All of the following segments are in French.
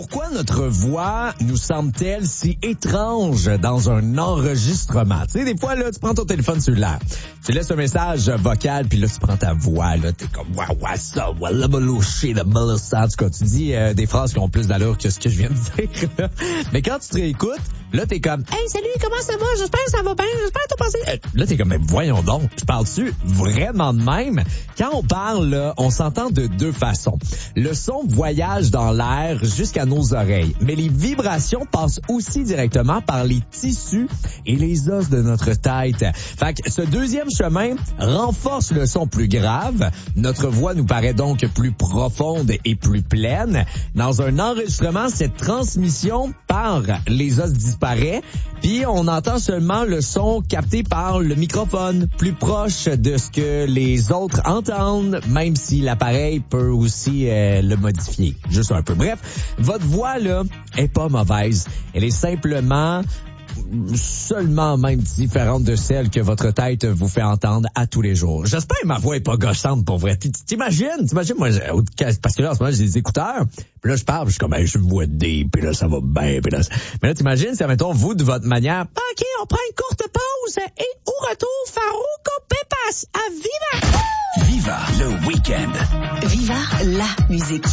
Pourquoi notre voix nous semble-t-elle si étrange dans un enregistrement? Tu sais, des fois, là, tu prends ton téléphone cellulaire, tu laisses un message vocal, puis là, tu prends ta voix, là, t'es comme, what's up, en tout cas, tu dis des phrases qui ont plus d'allure que ce que je viens de dire, là. Mais quand tu te réécoutes, là, t'es comme, hey, salut, comment ça va? J'espère que ça va bien, j'espère que t'as passé. Là, t'es comme, mais voyons donc, je parle-tu vraiment de même? Quand on parle, là, on s'entend de deux façons. Le son voyage dans l'air jusqu'à nos oreilles, mais les vibrations passent aussi directement par les tissus et les os de notre tête. Fait que ce deuxième chemin renforce le son plus grave. Notre voix nous paraît donc plus profonde et plus pleine. Dans un enregistrement, cette transmission par les os disparaît, puis on entend seulement le son capté par le microphone, plus proche de ce que les autres entendent, même si l'appareil peut aussi le modifier, juste un peu. Bref, votre voix, là, est pas mauvaise. Elle est simplement seulement même différente de celle que votre tête vous fait entendre à tous les jours. J'espère que ma voix est pas gauchante pour vrai. T'imagines, moi, parce que là, en ce moment, j'ai des écouteurs, puis là, je parle, je suis comme, je me vois des, puis là, ça va bien, puis là, mais là, t'imagines, si, admettons, vous, de votre manière, OK, on prend une courte pause, et au retour, Farouko Pépas à Viva! Viva, le week-end. Viva, la musique.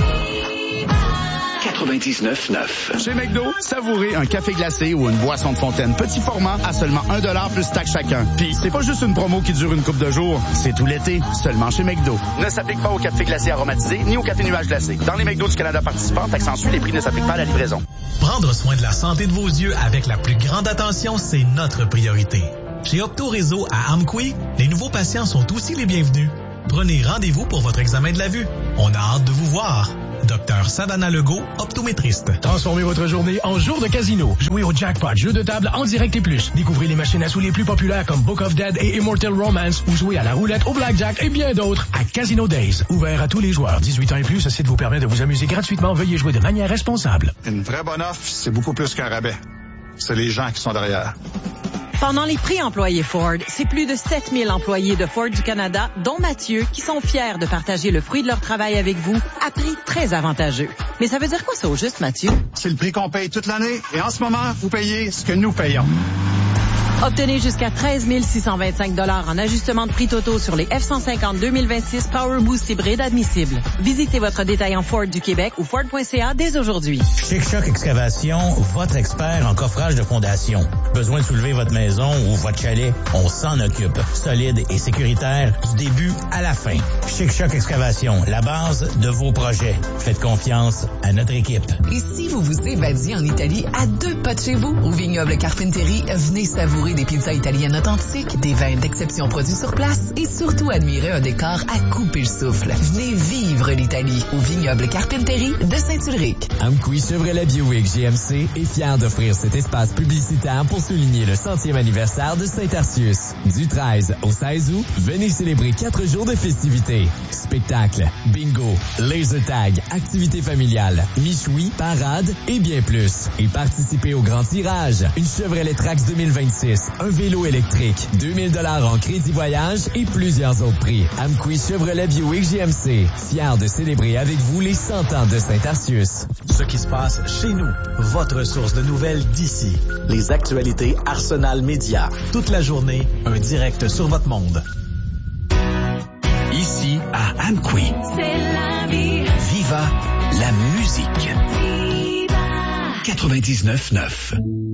99.9. Chez McDo, savourez un café glacé ou une boisson de fontaine petit format à seulement $1 plus taxe chacun. Puis c'est pas juste une promo qui dure une couple de jours, c'est tout l'été, seulement chez McDo. Ne s'applique pas au café glacé aromatisé ni au café nuage glacé. Dans les McDo du Canada participants, taxe en suit, les prix ne s'appliquent pas à la livraison. Prendre soin de la santé de vos yeux avec la plus grande attention, c'est notre priorité. Chez Opto Réseau à Amqui, les nouveaux patients sont aussi les bienvenus. Prenez rendez-vous pour votre examen de la vue. On a hâte de vous voir. Dr Savannah Legault, optométriste. Transformez votre journée en jour de casino. Jouez au jackpot, jeu de table en direct et plus. Découvrez les machines à sous les plus populaires comme Book of Dead et Immortal Romance ou jouez à la roulette, au blackjack et bien d'autres à Casino Days. Ouvert à tous les joueurs. 18 ans et plus, ce site vous permet de vous amuser gratuitement. Veuillez jouer de manière responsable. Une vraie bonne offre, c'est beaucoup plus qu'un rabais. C'est les gens qui sont derrière. Pendant les prix employés Ford, c'est plus de 7000 employés de Ford du Canada, dont Mathieu, qui sont fiers de partager le fruit de leur travail avec vous à prix très avantageux. Mais ça veut dire quoi ça au juste, Mathieu? C'est le prix qu'on paye toute l'année. Et en ce moment, vous payez ce que nous payons. Obtenez jusqu'à 13 625 $ en ajustement de prix totaux sur les F-150 2026 Power Boost hybride admissibles. Visitez votre détaillant Ford du Québec ou Ford.ca dès aujourd'hui. Chic Choc Excavation, votre expert en coffrage de fondation. Besoin de soulever votre maison ou votre chalet? On s'en occupe. Solide et sécuritaire du début à la fin. Chic Choc Excavation, la base de vos projets. Faites confiance à notre équipe. Et si vous vous évadiez en Italie à 2 pas de chez vous, au vignoble Carpenteri, venez savourer des pizzas italiennes authentiques, des vins d'exception produits sur place et surtout admirer un décor à couper le souffle. Venez vivre l'Italie au vignoble Carpenteri de Saint-Ulrich. Amqui Chevrolet Buick GMC est fier d'offrir cet espace publicitaire pour souligner le 100e anniversaire de Saint-Arcius. Du 13 au 16 août, venez célébrer 4 jours de festivités. Spectacles, bingo, laser tag, activités familiales, michoui, parade et bien plus. Et participez au grand tirage. Une Chevrolet Trax 2026, un vélo électrique, 2000 $ en crédit voyage et plusieurs autres prix. Amqui Chevrolet Buick GMC, fier de célébrer avec vous les 100 ans de Saint-Arcius. Ce qui se passe chez nous, votre source de nouvelles d'ici. Les actualités Arsenal Média. Toute la journée, un direct sur votre monde. Ici, à Amqui. C'est la vie. Viva, la musique. Viva. 99.9.